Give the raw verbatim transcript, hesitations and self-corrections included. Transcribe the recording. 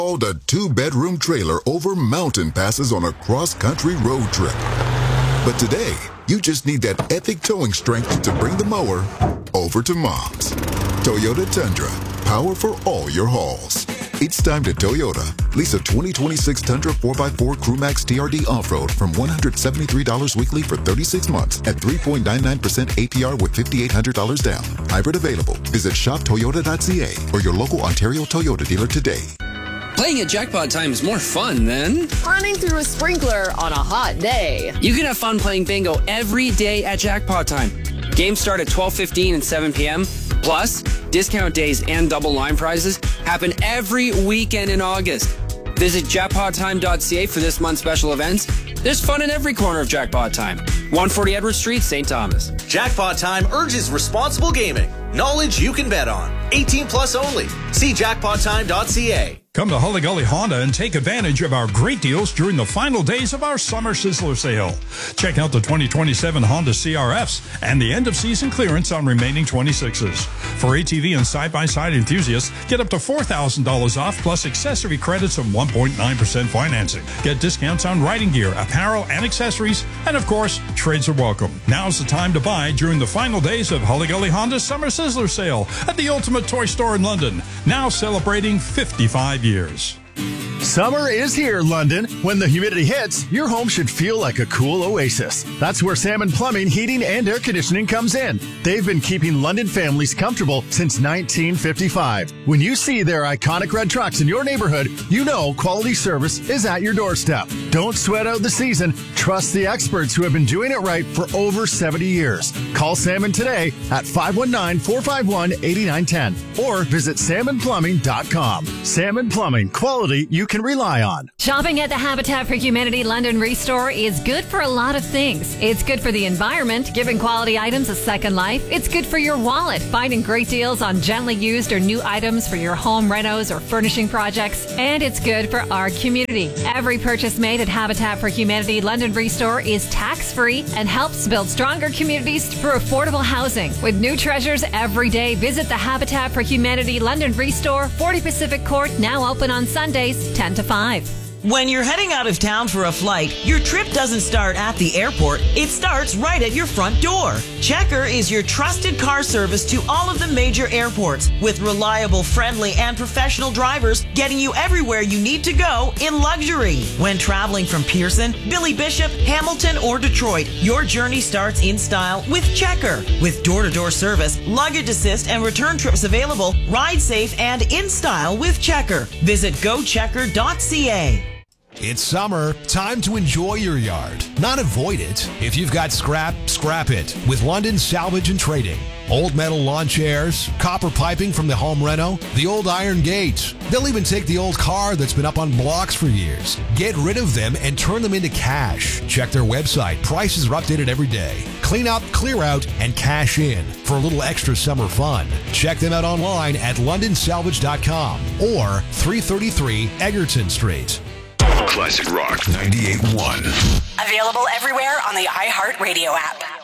Called a two-bedroom trailer over mountain passes on a cross-country road trip. But today, you just need that epic towing strength to bring the mower over to Mom's. Toyota Tundra, power for all your hauls. It's time to Toyota. Lease a twenty twenty-six Tundra four by four CrewMax T R D Off-Road from one hundred seventy-three dollars weekly for thirty-six months at three point nine nine percent A P R with five thousand eight hundred dollars down. Hybrid available. Visit shop toyota dot c a or your local Ontario Toyota dealer today. Playing at Jackpot Time is more fun than running through a sprinkler on a hot day. You can have fun playing bingo every day at Jackpot Time. Games start at twelve fifteen and seven p.m. Plus, discount days and double line prizes happen every weekend in August. Visit jackpot time dot c a for this month's special events. There's fun in every corner of Jackpot Time. one forty Edward Street, Saint Thomas. Jackpot Time urges responsible gaming. Knowledge you can bet on. eighteen plus only. See jackpot time dot c a. Come to Hully Gully Honda and take advantage of our great deals during the final days of our Summer Sizzler sale. Check out the twenty twenty-seven Honda C R Fs and the end-of-season clearance on remaining twenty-sixes. For A T V and side-by-side enthusiasts, get up to four thousand dollars off plus accessory credits of one point nine percent financing. Get discounts on riding gear, apparel, and accessories, and of course, trades are welcome. Now's the time to buy during the final days of Hully Gully Honda's Summer Sizzler sale at the Ultimate Toy Store in London, now celebrating fifty-five years. Summer is here, London. When the humidity hits, your home should feel like a cool oasis. That's where Salmon Plumbing, Heating, and Air Conditioning comes in. They've been keeping London families comfortable since nineteen fifty-five. When you see their iconic red trucks in your neighborhood, you know quality service is at your doorstep. Don't sweat out the season. Trust the experts who have been doing it right for over seventy years. Call Salmon today at five one nine, four five one, eight nine one zero or visit salmon plumbing dot com. Salmon Plumbing, quality you can rely on. Shopping at the Habitat for Humanity London Restore is good for a lot of things. It's good for the environment, giving quality items a second life. It's good for your wallet, finding great deals on gently used or new items for your home renos or furnishing projects. And it's good for our community. Every purchase made at Habitat for Humanity London Restore is tax-free and helps build stronger communities through affordable housing. With new treasures every day, visit the Habitat for Humanity London Restore, forty Pacific Court, now open on Sundays, ten to five. When you're heading out of town for a flight, your trip doesn't start at the airport. It starts right at your front door. Checker is your trusted car service to all of the major airports with reliable, friendly, and professional drivers getting you everywhere you need to go in luxury. When traveling from Pearson, Billy Bishop, Hamilton, or Detroit, your journey starts in style with Checker. With door-to-door service, luggage assist, and return trips available, ride safe and in style with Checker. Visit go checker dot c a. It's summer, time to enjoy your yard, not avoid it. If you've got scrap, scrap it with London Salvage and Trading. Old metal lawn chairs, copper piping from the home reno, the old iron gates. They'll even take the old car that's been up on blocks for years. Get rid of them and turn them into cash. Check their website. Prices are updated every day. Clean out, clear out, and cash in for a little extra summer fun. Check them out online at london salvage dot com or three thirty-three Egerton Street. Classic Rock ninety-eight point one. Available everywhere on the iHeartRadio app.